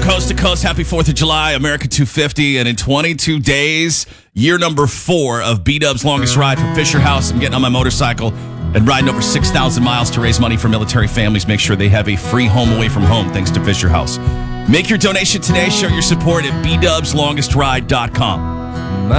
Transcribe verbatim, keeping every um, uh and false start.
coast to coast. Happy fourth of July, America two fifty. And in twenty-two days, year number four of B-Dub's longest ride from Fisher House. I'm getting on my motorcycle and riding over six thousand miles to raise money for military families. Make sure they have a free home away from home thanks to Fisher House. Make your donation today. Show your support at b dubs longest ride dot com.